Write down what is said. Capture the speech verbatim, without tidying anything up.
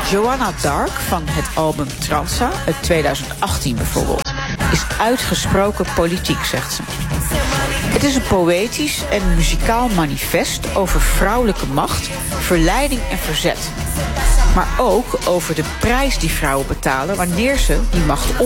Joanna Dark van het album Transa uit tweeduizend achttien bijvoorbeeld is uitgesproken politiek, zegt ze. Het is een poëtisch en muzikaal manifest over vrouwelijke macht, verleiding en verzet. Maar ook over de prijs die vrouwen betalen wanneer ze die macht